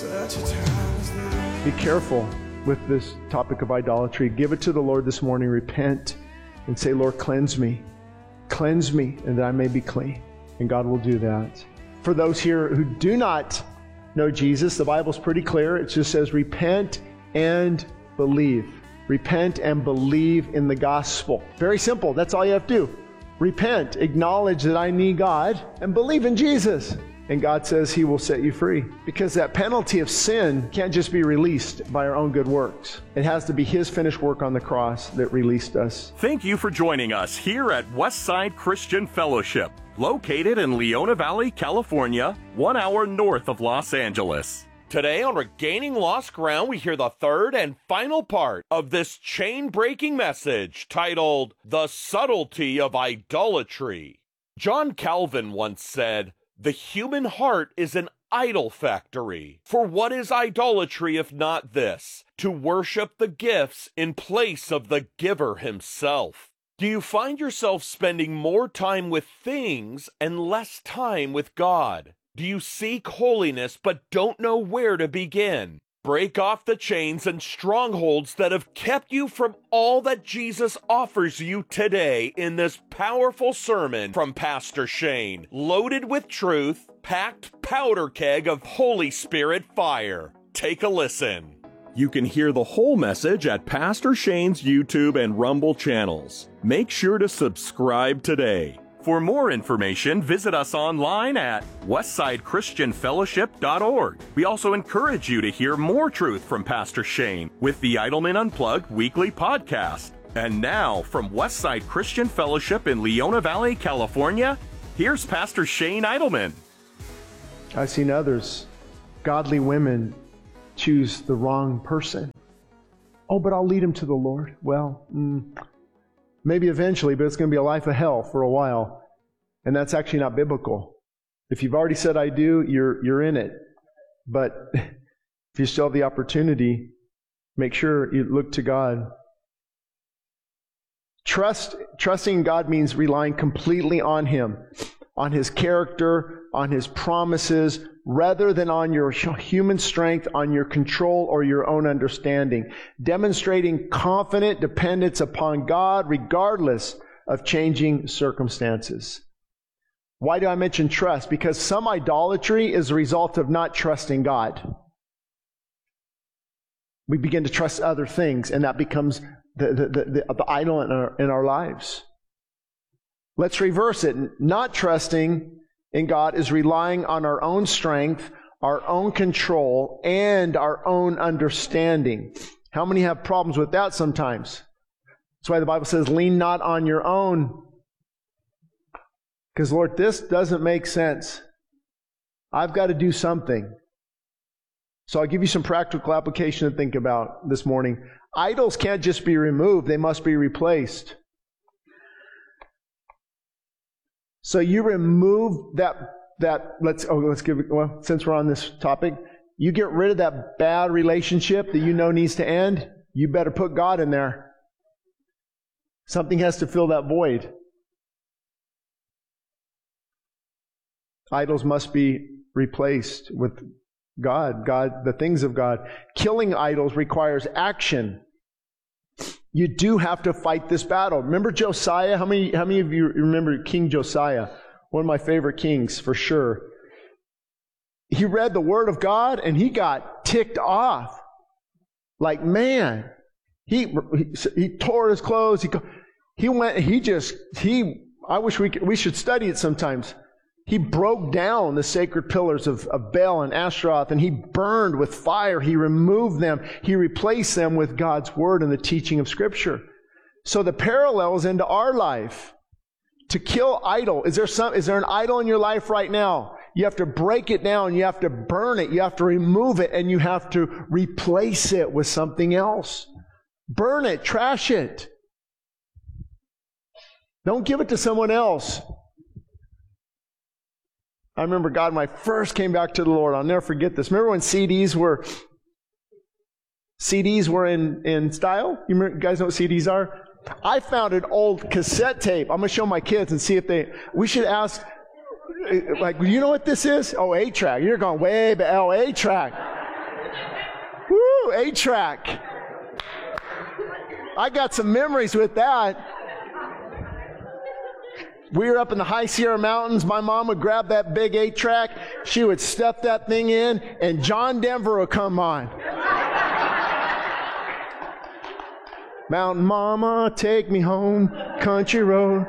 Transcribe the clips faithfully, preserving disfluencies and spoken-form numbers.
Be careful with this topic of idolatry. Give it to the Lord this morning. Repent and say, Lord, cleanse me. Cleanse me, and that I may be clean. And God will do that. For those here who do not know Jesus, the Bible's pretty clear. It just says, repent and believe. Repent and believe in the gospel. Very simple. That's all you have to do. Repent, acknowledge that I need God, and believe in Jesus. And God says He will set you free. Because that penalty of sin can't just be released by our own good works. It has to be His finished work on the cross that released us. Thank you for joining us here at Westside Christian Fellowship, located in Leona Valley, California, one hour north of Los Angeles. Today on Regaining Lost Ground, we hear the third and final part of this chain-breaking message titled, The Subtlety of Idolatry. John Calvin once said, "The human heart is an idol factory. For what is idolatry if not this? To worship the gifts in place of the giver himself." Do you find yourself spending more time with things and less time with God? Do you seek holiness but don't know where to begin? Break off the chains and strongholds that have kept you from all that Jesus offers you today in this powerful sermon from Pastor Shane, loaded with truth, packed powder keg of Holy Spirit fire. Take a listen. You can hear the whole message at Pastor Shane's YouTube and Rumble channels. Make sure to subscribe today. For more information, visit us online at westside christian fellowship dot org. We also encourage you to hear more truth from Pastor Shane with the Idleman Unplugged weekly podcast. And now, from Westside Christian Fellowship in Leona Valley, California, here's Pastor Shane Idleman. I've seen others, godly women, choose the wrong person. Oh, but I'll lead him to the Lord. Well, mm, maybe eventually, but it's going to be a life of hell for a while. And that's actually not biblical. If you've already said I do, you're you're in it. But if you still have the opportunity, make sure you look to God. Trust, trusting God means relying completely on Him, on His character, on His promises, rather than on your human strength, on your control, or your own understanding. Demonstrating confident dependence upon God regardless of changing circumstances. Why do I mention trust? Because some idolatry is a result of not trusting God. We begin to trust other things, and that becomes the, the, the, the, the idol in our, in our lives. Let's reverse it. Not trusting in God is relying on our own strength, our own control, and our own understanding. How many have problems with that sometimes? That's why the Bible says, lean not on your own. Because, Lord, this doesn't make sense. I've got to do something. So I'll give you some practical application to think about this morning. Idols can't just be removed, they must be replaced. So you remove that, that let's, oh, let's give it, well, since we're on this topic, you get rid of that bad relationship that you know needs to end, you better put God in there. Something has to fill that void. Idols must be replaced with God, God, the things of God. Killing idols requires action. You do have to fight this battle. Remember Josiah? How many, how many of you remember King Josiah? One of my favorite kings, for sure. He read the Word of God and he got ticked off. Like, man, he he, he tore his clothes. He he went. He just he. I wish we could, we should study it sometimes. He broke down the sacred pillars of, of Baal and Ashtaroth, and he burned with fire. He removed them. He replaced them with God's Word and the teaching of Scripture. So the parallels into our life. To kill idol. Is there some? Is there an idol in your life right now? You have to break it down. You have to burn it. You have to remove it, and you have to replace it with something else. Burn it. Trash it. Don't give it to someone else. I remember, God, when I first came back to the Lord, I'll never forget this. Remember when C Ds were C Ds were in, in style? You, remember, you guys know what C Ds are? I found an old cassette tape. I'm going to show my kids and see if they... We should ask, like, you know what this is? Oh, eight track. You're going way back. Oh, eight track. Woo, eight track. I got some memories with that. We were up in the high Sierra Mountains. My mom would grab that big eight track. She would step that thing in, and John Denver would come on. Mountain Mama, take me home, country road.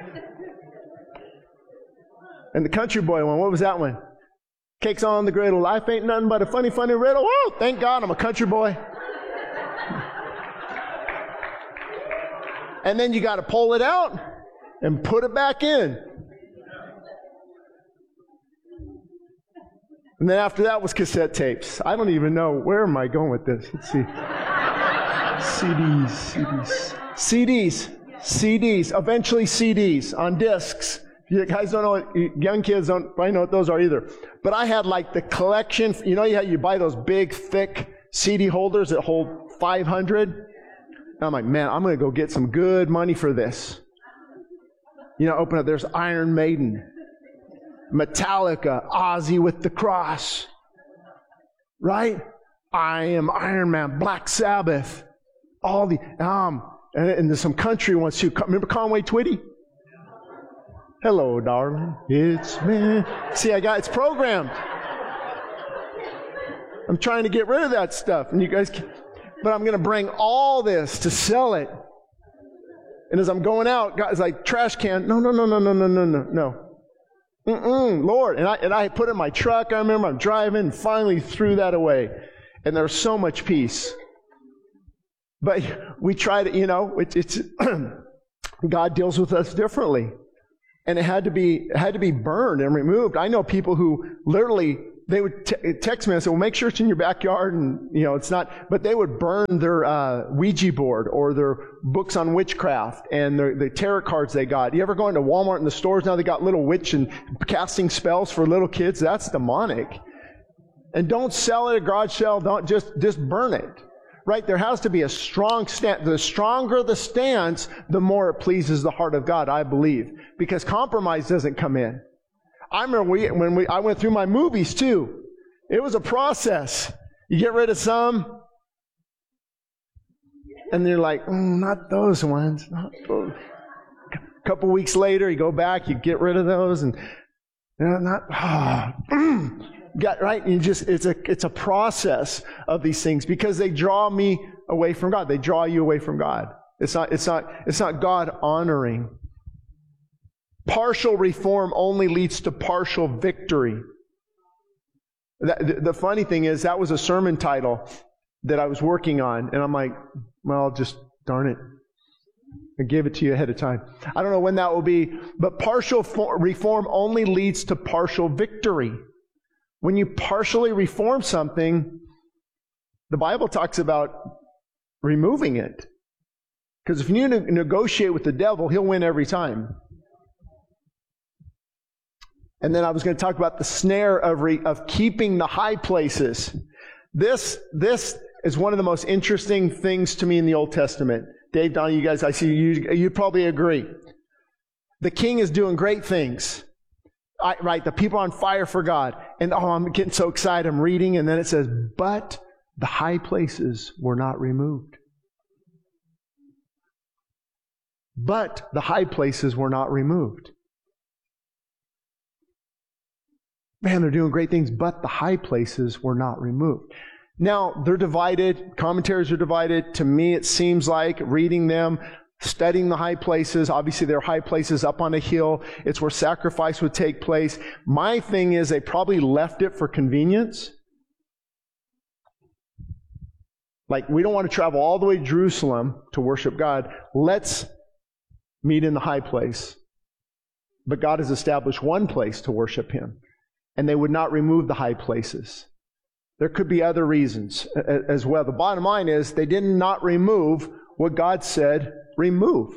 And the country boy one, what was that one? Cakes on the griddle. Life ain't nothing but a funny, funny riddle. Woo! Thank God I'm a country boy. And then you got to pull it out and put it back in. And then after that was cassette tapes. I don't even know. Where am I going with this? Let's see. C Ds, C Ds. C Ds, C Ds. Eventually C Ds on discs. You guys don't know what, young kids don't probably know what those are either. But I had like the collection. You know, you, had, you buy those big, thick C D holders that hold five hundred. And I'm like, man, I'm going to go get some good money for this. You know, open up, there's Iron Maiden, Metallica, Ozzy with the Cross, right? I Am Iron Man, Black Sabbath, all the, um, and, and there's some country ones too. Remember Conway Twitty? Hello, darling, it's me. See, I got, it's programmed. I'm trying to get rid of that stuff, and you guys, can, but I'm going to bring all this to sell it. And as I'm going out, God's like, trash can. No, no, no, no, no, no, no, no, no. Mm-mm, Lord. And I, and I put it in my truck. I remember I'm driving and finally threw that away. And there's so much peace. But we try to, you know, it, it's, God deals with us differently. And it had to be, it had to be burned and removed. I know people who literally, they would t- text me and say, well, make sure it's in your backyard, and, you know, it's not, but they would burn their uh, Ouija board or their books on witchcraft and their, the tarot cards they got. You ever go into Walmart in the stores now, they got little witch and casting spells for little kids? That's demonic. And don't sell it at a garage sale. Don't just, just burn it. Right? There has to be a strong stance. The stronger the stance, the more it pleases the heart of God, I believe. Because compromise doesn't come in. I remember we, when we, I went through my movies too. It was a process. You get rid of some, and you're like, mm, not those ones. Not those. A couple weeks later, you go back, you get rid of those, and you know, not. Oh, mm, got right. You just it's a it's a process of these things because they draw me away from God. They draw you away from God. It's not it's not it's not God honoring. Partial reform only leads to partial victory. That, the, the funny thing is, that was a sermon title that I was working on, and I'm like, well, just darn it. I gave it to you ahead of time. I don't know when that will be, but partial for, reform only leads to partial victory. When you partially reform something, the Bible talks about removing it. Because if you ne- negotiate with the devil, he'll win every time. And then I was going to talk about the snare of re, of keeping the high places. This this is one of the most interesting things to me in the Old Testament. Dave, Don, you guys, I see you. You probably agree. The king is doing great things, I, right? The people are on fire for God, and oh, I'm getting so excited. I'm reading, and then it says, "But the high places were not removed." But the high places were not removed. Man, they're doing great things, but the high places were not removed. Now, they're divided. Commentaries are divided. To me, it seems like reading them, studying the high places. Obviously, there are high places up on a hill. It's where sacrifice would take place. My thing is they probably left it for convenience. Like, we don't want to travel all the way to Jerusalem to worship God. Let's meet in the high place. But God has established one place to worship Him. And they would not remove the high places. There could be other reasons as well. The bottom line is they did not remove what God said remove.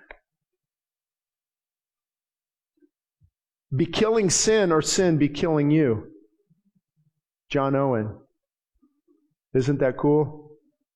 Be killing sin or sin be killing you. John Owen. Isn't that cool?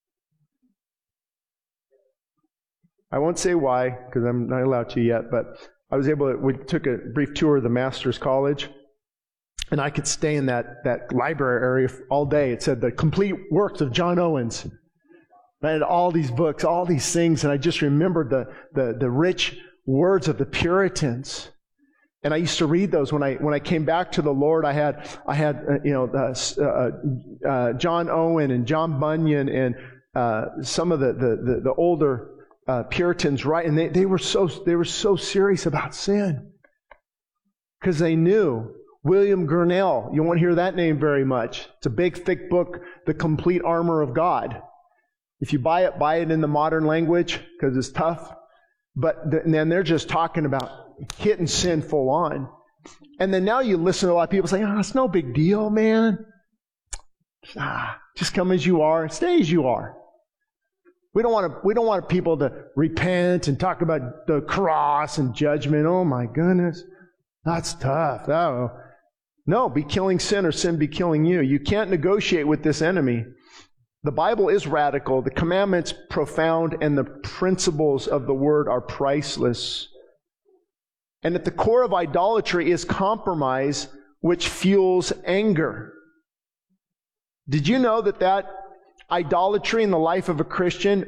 I won't say why because I'm not allowed to yet, but I was able to, we took a brief tour of the Master's College. And I could stay in that, that library area all day. It said the complete works of John Owens. I had all these books, all these things, and I just remembered the, the, the rich words of the Puritans. And I used to read those when I when I came back to the Lord. I had I had uh, you know uh, uh, uh, John Owen and John Bunyan and uh, some of the the the, the older uh, Puritans, right? And they, they were so they were so serious about sin because they knew. William Gurnall, you won't hear that name very much. It's a big, thick book, The Complete Armor of God. If you buy it, buy it in the modern language because it's tough. But th- and then they're just talking about hitting sin full on. And then now you listen to a lot of people say, oh, it's no big deal, man. Ah, just come as you are. Stay as you are. We don't want to, we don't want people to repent and talk about the cross and judgment. Oh my goodness. That's tough. Oh. No, be killing sin or sin be killing you. You can't negotiate with this enemy. The Bible is radical. The commandments profound and the principles of the word are priceless. And at the core of idolatry is compromise, which fuels anger. Did you know that that idolatry in the life of a Christian,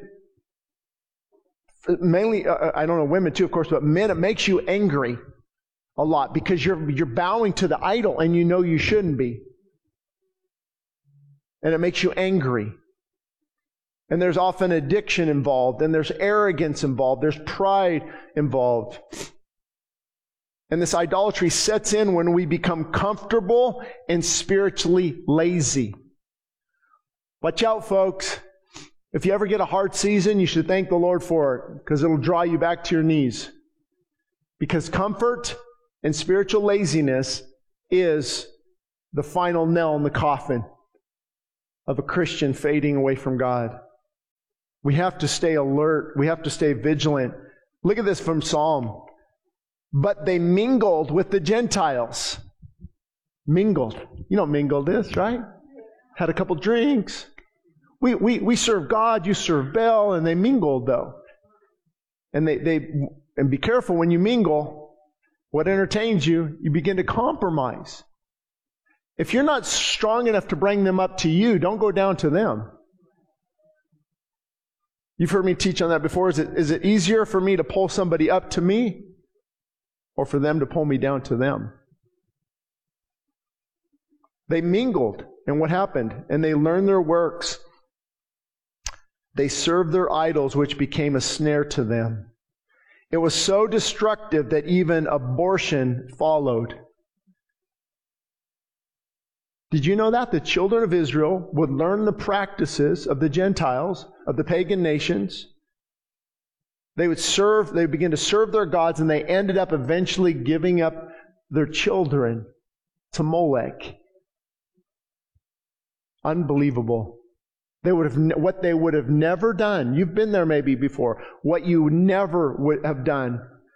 mainly, uh, I don't know, women too, of course, but men, it makes you angry a lot because you're you're bowing to the idol and you know you shouldn't be. And it makes you angry. And there's often addiction involved, and there's arrogance involved, there's pride involved. And this idolatry sets in when we become comfortable and spiritually lazy. Watch out, folks. If you ever get a hard season, you should thank the Lord for it, because it'll draw you back to your knees. Because comfort and spiritual laziness is the final nail in the coffin of a Christian fading away from God. We have to stay alert. We have to stay vigilant. Look at this from Psalm. But they mingled with the Gentiles. Mingled. You know what mingled is, right? Had a couple drinks. We we we serve God, you serve Baal, and they mingled though. And they, they and be careful when you mingle. What entertains you, you begin to compromise. If you're not strong enough to bring them up to you, don't go down to them. You've heard me teach on that before. Is it, is it easier for me to pull somebody up to me or for them to pull me down to them? They mingled. And what happened? And they learned their works. They served their idols, which became a snare to them. It was so destructive that even abortion followed. Did you know that? The children of Israel would learn the practices of the Gentiles, of the pagan nations. They would serve, they would begin to serve their gods, and they ended up eventually giving up their children to Molech. Unbelievable. They would have, what they would have never done. You've been there maybe before. What you never would have done.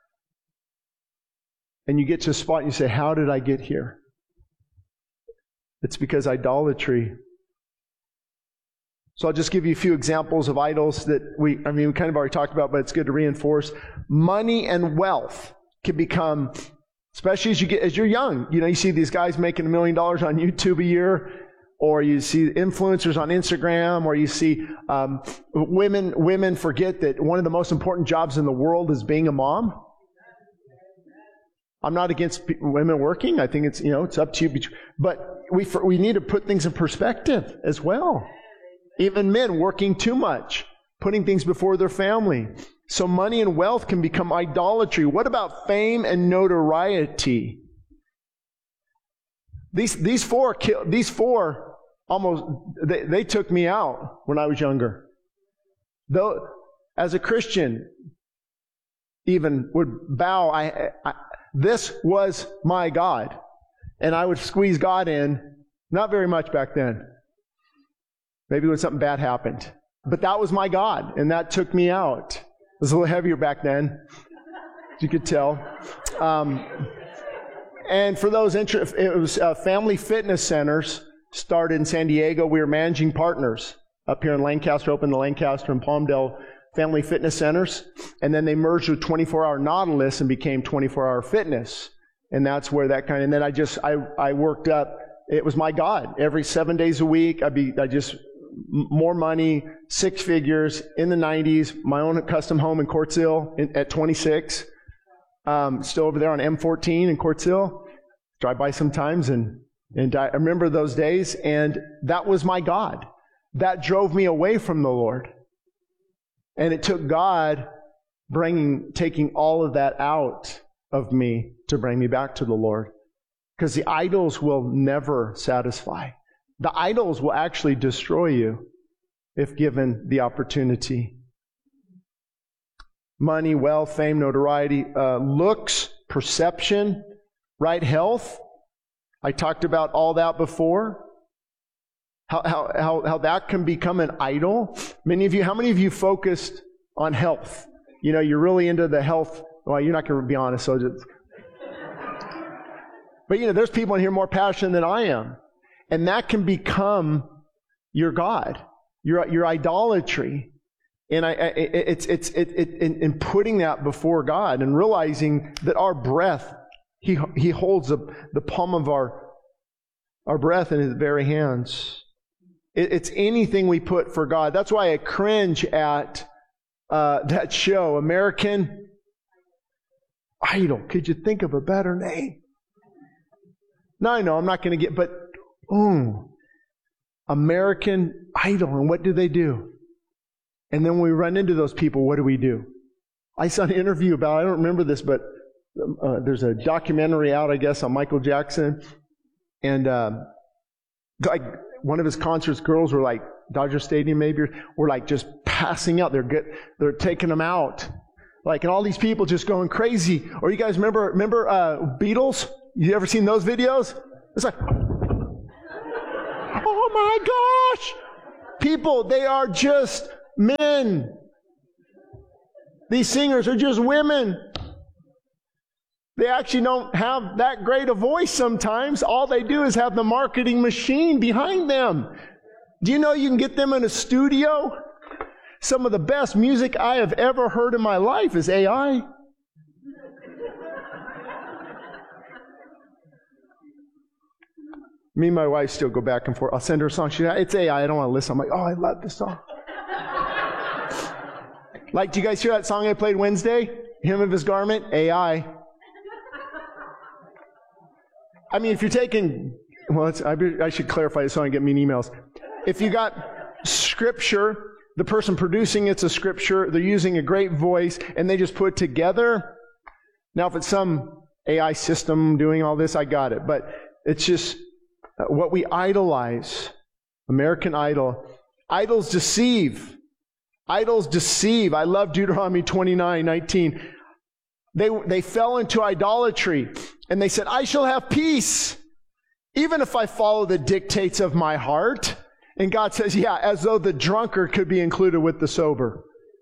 And you get to a spot and you say, how did I get here? It's because idolatry. So I'll just give you a few examples of idols that we, I mean, we kind of already talked about, but it's good to reinforce. Money and wealth can become, especially as you get, as you're young. You know, you see these guys making a million dollars on YouTube a year. Or you see influencers on Instagram, or you see um, women women forget that one of the most important jobs in the world is being a mom. I'm not against p- women working. I think it's, you know, it's up to you. But we we need to put things in perspective as well. Even men working too much, putting things before their family. So money and wealth can become idolatry. What about fame and notoriety? These these four these four almost they, they took me out when I was younger. Though as a Christian, even would bow. I, I this was my God, and I would squeeze God in. Not very much back then. Maybe when something bad happened, but that was my God, and that took me out. It was a little heavier back then, as you could tell. Um, And for those interested, it was uh, Family Fitness Centers started in San Diego. We were managing partners up here in Lancaster, opened the Lancaster and Palmdale Family Fitness Centers. And then they merged with twenty-four hour Nautilus and became twenty-four hour Fitness. And that's where that kind of, and then I just, I, I worked up, it was my God. Every seven days a week, I'd be, I just, more money, six figures, in the nineties, my own custom home in Quartzville in, at twenty-six. Um, still over there on M fourteen in Quartzville. Drive by sometimes, and, and I remember those days, and that was my God. That drove me away from the Lord. And it took God bringing, taking all of that out of me to bring me back to the Lord. Because the idols will never satisfy. The idols will actually destroy you if given the opportunity. Money, wealth, fame, notoriety, uh, looks, perception, right, health. I talked about all that before. How, how, how, how that can become an idol. Many of you, how many of you focused on health? You know, you're really into the health. Well, you're not going to be honest, so just. But you know, there's people in here more passionate than I am. And that can become your God, your, your idolatry. And I, I it's, it's, it, it, in, in putting that before God and realizing that our breath, He, He holds the, the palm of our, our breath in His very hands. It, it's anything we put for God. That's why I cringe at uh, that show, American Idol. Could you think of a better name? No, I know, I'm not going to get, but, ooh, American Idol. And what do they do? And then when we run into those people, what do we do? I saw an interview about, I don't remember this, but uh, there's a documentary out, I guess, on Michael Jackson. And uh, like one of his concerts, girls were like, Dodger Stadium maybe, were like just passing out. They're get, they're taking them out. Like, and all these people just going crazy. Or you guys remember, remember uh, Beatles? You ever seen those videos? It's like, oh my gosh! People, they are just men. These singers are just women. They actually don't have that great a voice sometimes. All they do is have the marketing machine behind them. Do you know you can get them in a studio? Some of the best music I have ever heard in my life is A I. Me and my wife still go back and forth. I'll send her a song. She's like, it's A I. I don't want to listen. I'm like, oh, I love this song. Like, do you guys hear that song I played Wednesday? Hymn of His Garment? A I. I mean, if you're taking, well, it's, I, I should clarify this so I don't get mean emails. If you got scripture, the person producing it's a scripture, they're using a great voice, and they just put it together. Now, if it's some A I system doing all this, I got it. But it's just what we idolize. American Idol. Idols deceive. Idols deceive. I love Deuteronomy twenty-nine nineteen. They, they fell into idolatry, and they said, I shall have peace, even if I follow the dictates of my heart. And God says, yeah, as though the drunkard could be included with the sober.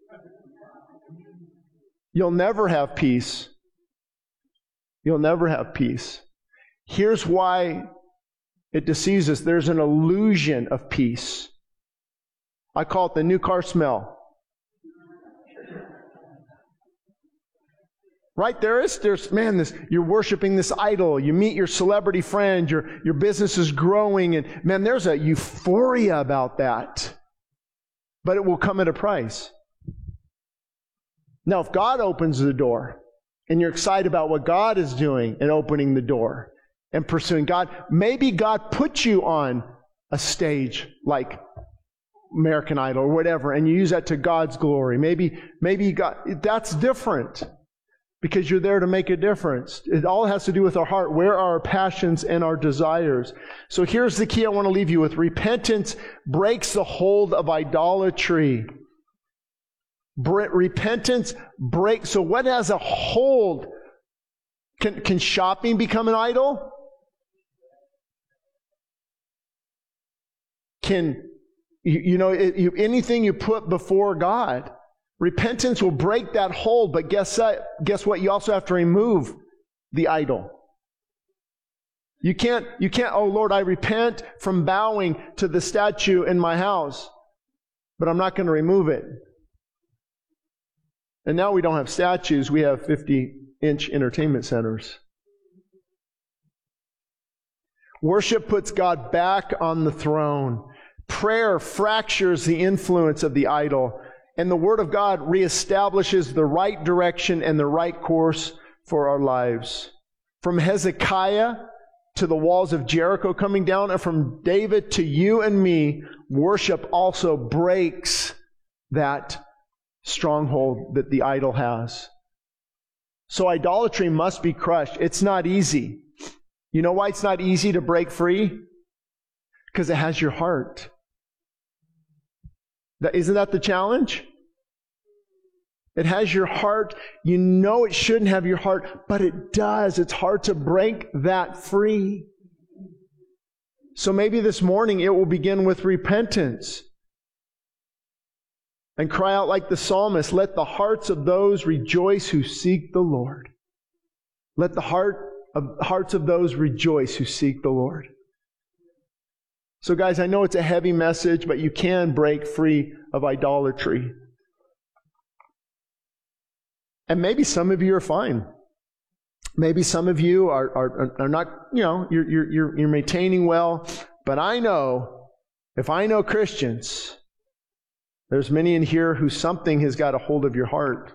You'll never have peace. You'll never have peace. Here's why it deceives us. There's an illusion of peace. I call it the new car smell. Right? There is, there's, man, this, you're worshiping this idol. You meet your celebrity friend. Your, your business is growing. And man, there's a euphoria about that. But it will come at a price. Now, if God opens the door and you're excited about what God is doing and opening the door and pursuing God, maybe God put you on a stage like American Idol or whatever, and you use that to God's glory. Maybe, maybe God, that's different. Because you're there to make a difference. It all has to do with our heart. Where are our passions and our desires? So here's the key I want to leave you with. Repentance breaks the hold of idolatry. Bre- repentance breaks. So what has a hold? Can, can shopping become an idol? Can, you, you know, it, you, anything you put before God. Repentance will break that hold, but guess what? Guess what? You also have to remove the idol. You can't, you can't, oh Lord, I repent from bowing to the statue in my house, but I'm not going to remove it. And now we don't have statues, we have fifty inch entertainment centers. Worship puts God back on the throne. Prayer fractures the influence of the idol. And the Word of God reestablishes the right direction and the right course for our lives. From Hezekiah to the walls of Jericho coming down, and from David to you and me, worship also breaks that stronghold that the idol has. So idolatry must be crushed. It's not easy. You know why it's not easy to break free? Because it has your heart. That, isn't that the challenge? It has your heart. You know it shouldn't have your heart, but it does. It's hard to break that free. So maybe this morning it will begin with repentance. And cry out like the psalmist, let the hearts of those rejoice who seek the Lord. Let the heart of, hearts of those rejoice who seek the Lord. So guys, I know it's a heavy message, but you can break free of idolatry. And maybe some of you are fine. Maybe some of you are, are, are not, you know, you're, you're, you're maintaining well. But I know, if I know Christians, there's many in here who something has got a hold of your heart.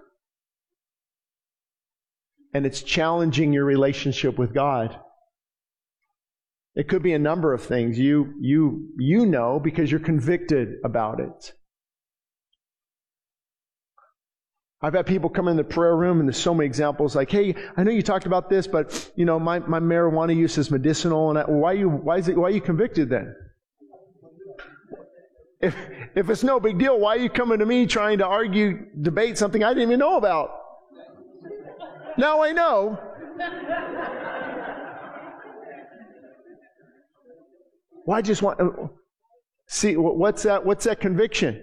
And it's challenging your relationship with God. It could be a number of things. You, you, you know because you're convicted about it. I've had people come in the prayer room, and there's so many examples like, hey, I know you talked about this, but, you know, my, my marijuana use is medicinal, and I, why, you, why, is it, why are you convicted then? If, if it's no big deal, why are you coming to me trying to argue, debate something I didn't even know about? Now I know. Well, I just want, see, what's that, what's that conviction?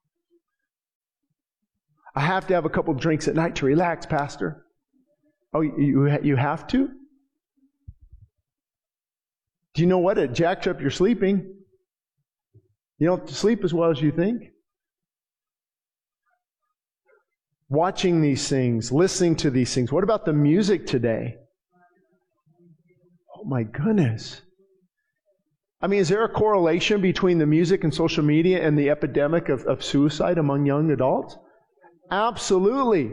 I have to have a couple drinks at night to relax, Pastor. Oh, you, you have to? Do you know what? It jacks up your sleeping. You don't sleep as well as you think. Watching these things, listening to these things. What about the music today? Oh my goodness. I mean, is there a correlation between the music and social media and the epidemic of, of suicide among young adults? Absolutely.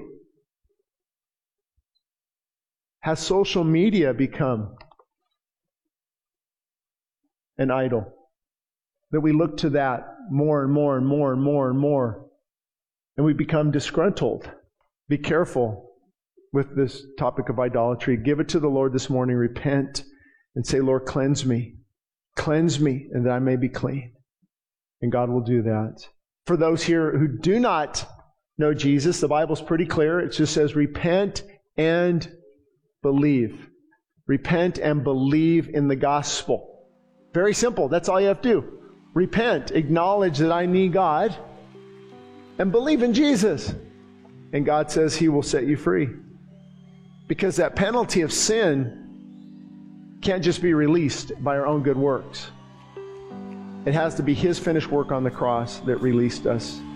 Has social media become an idol? That we look to that more and more and more and more and more. And we become disgruntled. Be careful with this topic of idolatry. Give it to the Lord this morning. Repent and say, Lord, cleanse me. Cleanse me, and that I may be clean. And God will do that. For those here who do not know Jesus, the Bible's pretty clear. It just says, repent and believe. Repent and believe in the gospel. Very simple. That's all you have to do. Repent. Acknowledge that I need God. And believe in Jesus. And God says He will set you free. Because that penalty of sin can't just be released by our own good works. It has to be His finished work on the cross that released us.